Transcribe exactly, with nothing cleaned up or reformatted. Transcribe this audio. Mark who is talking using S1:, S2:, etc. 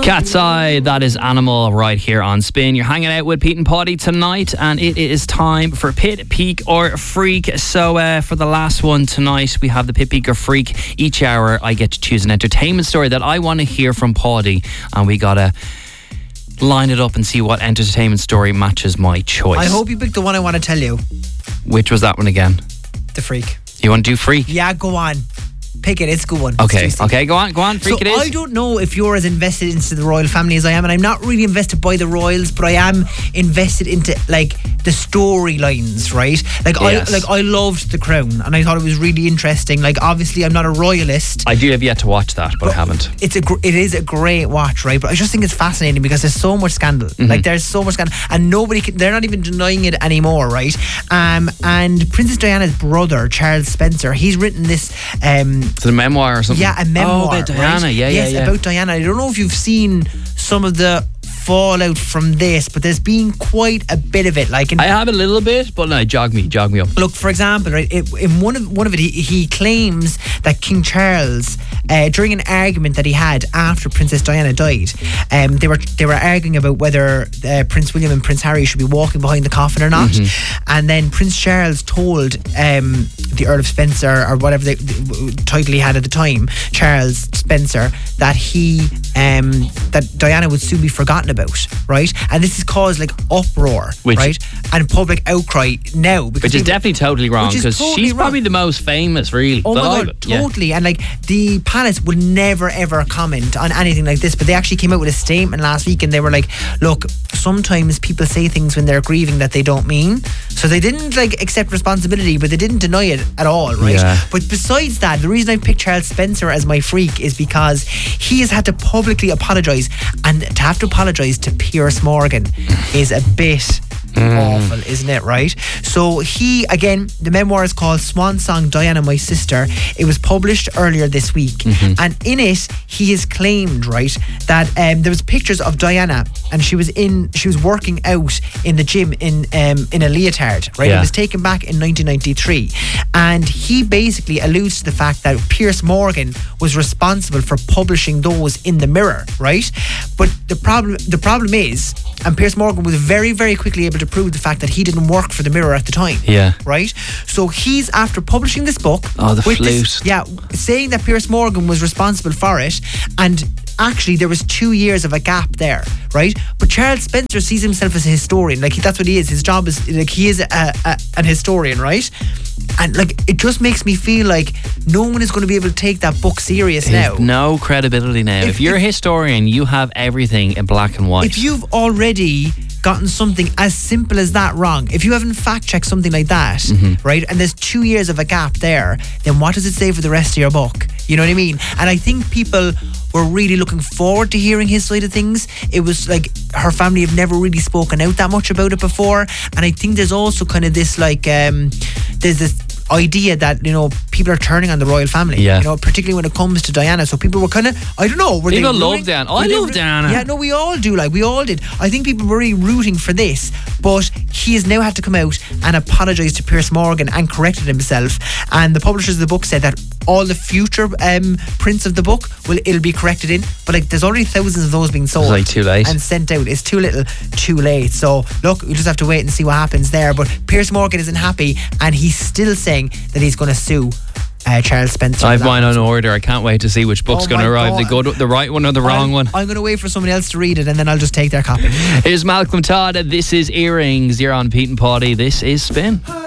S1: Cat's Eye, that is Animal right here on Spin. You're hanging out with Pete and Poddy tonight, and it is time for Pit, Peak or Freak. So uh, for the last one tonight, we have the Pit, Peak or Freak. Each hour I get to choose an entertainment story that I want to hear from Poddy, and we gotta line it up and see what entertainment story matches my choice.
S2: I hope you picked the one I want to tell you.
S1: Which was that one again?
S2: The Freak.
S1: You want to do Freak?
S2: Yeah, go on. Pick it, it's a good one.
S1: Okay, okay, go on, go on, Freak
S2: so
S1: it is.
S2: I don't know if you're as invested into the royal family as I am, and I'm not really invested by the royals, but I am invested into like the storylines, right? Like
S1: yes.
S2: I like I loved The Crown, and I thought it was really interesting. Like obviously I'm not a royalist.
S1: I do have yet to watch that, but, but I haven't.
S2: It's a gr- it is a great watch, right? But I just think it's fascinating because there's so much scandal. Mm-hmm. Like there's so much scandal, and nobody can, they're not even denying it anymore, right? Um, and Princess Diana's brother Charles Spencer, he's written this. Um,
S1: it's a memoir or something.
S2: Yeah, a memoir.
S1: Oh, about Diana.
S2: Right?
S1: Yeah,
S2: yes,
S1: yeah, yeah.
S2: about Diana. I don't know if you've seen some of the fallout from this, but there's been quite a bit of it. Like in,
S1: I have a little bit, but no, jog me, jog me up.
S2: Look, for example, right, it, in one of one of it, he, he claims that King Charles, uh, during an argument that he had after Princess Diana died, um, they were they were arguing about whether uh, Prince William and Prince Harry should be walking behind the coffin or not, mm-hmm. and then Prince Charles told um, the Earl of Spencer, or whatever the, the title he had at the time, Charles Spencer, that he um, that Diana would soon be forgotten about, right? And this has caused like uproar, which, right? And public outcry now, because
S1: which is
S2: people,
S1: definitely totally wrong, because
S2: totally
S1: she's
S2: wrong.
S1: probably the most famous, really.
S2: Oh my
S1: I,
S2: god, totally. Yeah. And like the palace would never ever comment on anything like this, but they actually came out with a statement last week, and they were like, look, sometimes people say things when they're grieving that they don't mean. So they didn't like accept responsibility, but they didn't deny it at all, right?
S1: Yeah.
S2: But besides that, the reason I picked Charles Spencer as my freak is because he has had to publicly apologise, and to have to apologise to Piers Morgan is a bit Mm. awful, isn't it, right? So he, again, the memoir is called Swan Song, Diana, My Sister. It was published earlier this week, mm-hmm. and in it he has claimed, right, that um, there was pictures of Diana, and she was in she was working out in the gym in um, in a leotard, right?
S1: Yeah.
S2: It was taken back in nineteen ninety-three, and he basically alludes to the fact that Piers Morgan was responsible for publishing those in the Mirror, right? But the problem the problem is, and Piers Morgan was very very quickly able to prove the fact that he didn't work for the Mirror at the time.
S1: Yeah.
S2: Right? So he's, after publishing this book,
S1: oh, the flute.
S2: This, yeah, saying that Piers Morgan was responsible for it, and actually there was two years of a gap there, right? But Charles Spencer sees himself as a historian. Like, that's what he is. His job is, like, he is a, a, an historian, right? And like, it just makes me feel like no one is going to be able to take that book serious now.
S1: No credibility now. If, if you're if, a historian, you have everything in black and white.
S2: If you've already gotten something as simple as that wrong, if you haven't fact checked something like that, mm-hmm. right, and there's two years of a gap there, then what does it say for the rest of your book? You know what I mean? And I think people were really looking forward to hearing his side of things. It was like her family have never really spoken out that much about it before, and I think there's also kind of this like um there's this idea that, you know, people are turning on the royal family,
S1: yeah.
S2: you know, particularly when it comes to Diana. So people were kind of, I don't know, were
S1: people
S2: they
S1: love Diana. I love
S2: re-
S1: Diana.
S2: Yeah, no, we all do. Like, we all did. I think people were really rooting for this, but he has now had to come out and apologise to Piers Morgan and corrected himself. And the publishers of the book said that all the future um, prints of the book will it'll be corrected in, but like there's already thousands of those being sold.
S1: It's like too late
S2: and sent out. It's too little, too late. So look, we just have to wait and see what happens there. But Piers Morgan isn't happy, and he's still saying that he's going to sue uh, Charles Spencer.
S1: I've mine on order. I can't wait to see which book's oh going to arrive. God. The good, the right one or the
S2: I'm,
S1: wrong one.
S2: I'm going to wait for somebody else to read it, and then I'll just take their copy.
S1: Here's Malcolm Todd. This is Earrings. You're on Pete and Poddy. This is Spin.